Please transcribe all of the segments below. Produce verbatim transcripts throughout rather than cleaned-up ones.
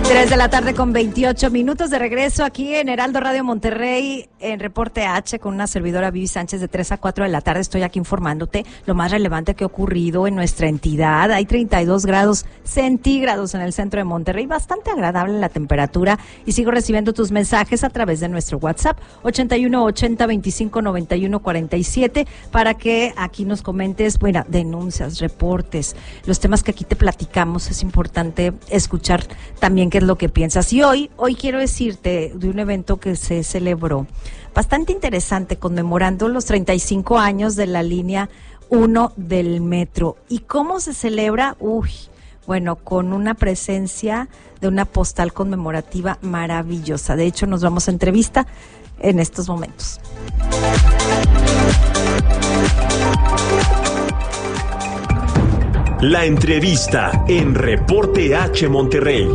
Tres de la tarde con veintiocho minutos de regreso aquí en Heraldo Radio Monterrey en Reporte H con una servidora Vivi Sánchez de tres a cuatro de la tarde. Estoy aquí informándote lo más relevante que ha ocurrido en nuestra entidad. Hay treinta y dos grados centígrados en el centro de Monterrey, bastante agradable la temperatura, y sigo recibiendo tus mensajes a través de nuestro WhatsApp ochenta y uno ochenta veinticinco noventa y uno cuarenta y siete para que aquí nos comentes, bueno, denuncias, reportes, los temas que aquí te platicamos. Es importante escuchar también qué es lo que piensas. Y hoy, hoy quiero decirte de un evento que se celebró bastante interesante, conmemorando los treinta y cinco años de la línea uno del metro. ¿Y cómo se celebra? Uy, bueno, con una presencia de una postal conmemorativa maravillosa. De hecho, nos vamos a entrevista en estos momentos. La entrevista en Reporte H Monterrey.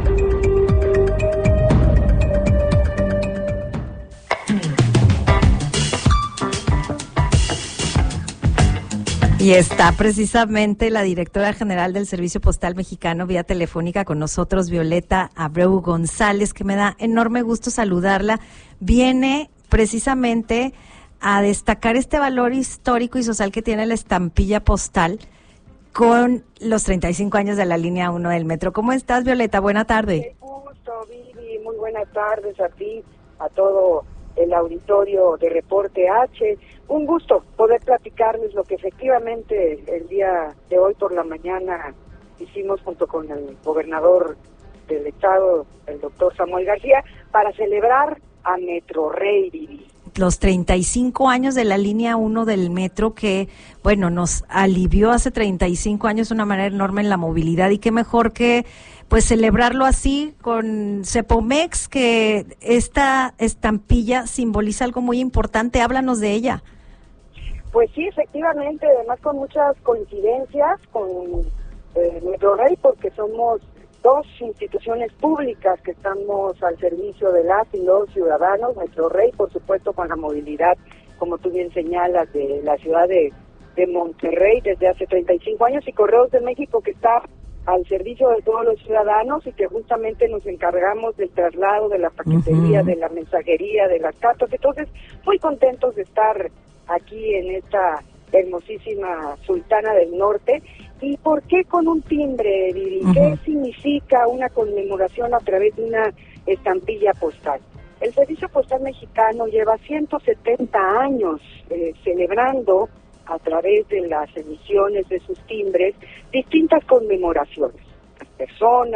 Y está precisamente la directora general del Servicio Postal Mexicano vía telefónica con nosotros, Violeta Abreu González, que me da enorme gusto saludarla. Viene precisamente a destacar este valor histórico y social que tiene la estampilla postal con los treinta y cinco años de la línea uno del metro. ¿Cómo estás, Violeta? Buena tarde. Qué gusto, Vivi. Muy buenas tardes a ti, a todo el auditorio de Reporte H. Un gusto poder platicarles lo que efectivamente el día de hoy por la mañana hicimos junto con el gobernador del estado, el doctor Samuel García, para celebrar a Metrorrey, Vivi. Los treinta y cinco años de la línea uno del metro que, bueno, nos alivió hace treinta y cinco años de una manera enorme en la movilidad, y qué mejor que pues celebrarlo así con Cepomex, que esta estampilla simboliza algo muy importante. Háblanos de ella. Pues sí, efectivamente, además con muchas coincidencias con eh, Metrorrey, porque somos dos instituciones públicas que estamos al servicio de las y los ciudadanos. Metrorrey, por supuesto, con la movilidad, como tú bien señalas, de la ciudad de, de Monterrey desde hace treinta y cinco años, y Correos de México, que está al servicio de todos los ciudadanos y que justamente nos encargamos del traslado, de la paquetería, uh-huh. de la mensajería, de las cartas. Entonces, muy contentos de estar aquí en esta hermosísima Sultana del Norte. ¿Y por qué con un timbre, Vivi? Uh-huh. ¿Qué significa una conmemoración a través de una estampilla postal? El Servicio Postal Mexicano lleva ciento setenta años eh, celebrando a través de las emisiones de sus timbres distintas conmemoraciones. Las personas